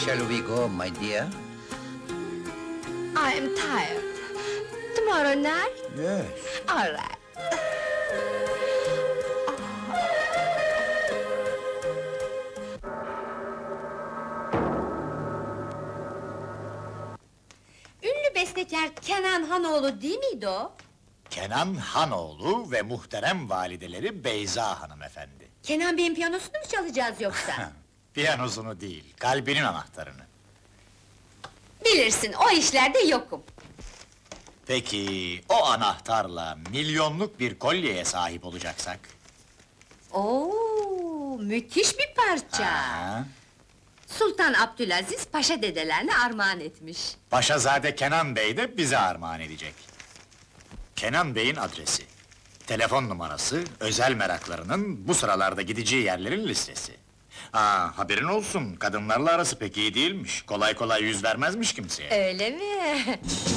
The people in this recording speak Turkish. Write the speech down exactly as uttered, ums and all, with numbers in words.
shall we go, my dear? I am tired. Tomorrow night? Yes. All right. Ünlü bestekar Kenan Hanoğlu değil miydi o? Kenan Hanoğlu ve muhterem valideleri Beyza hanımefendi. Kenan Bey'in piyanosunu mu çalacağız yoksa? Piyanosunu değil, kalbinin anahtarını. Bilirsin, o işlerde yokum. Peki, o anahtarla milyonluk bir kolyeye sahip olacaksak? Oo, müthiş bir parça! Ha? Sultan Abdülaziz paşa dedelerine armağan etmiş. Paşazade Kenan Bey de bize armağan edecek. Kenan Bey'in adresi, telefon numarası, özel meraklarının bu sıralarda gideceği yerlerin listesi. Aa, haberin olsun, kadınlarla arası pek iyi değilmiş. Kolay kolay yüz vermezmiş kimseye. Öyle mi?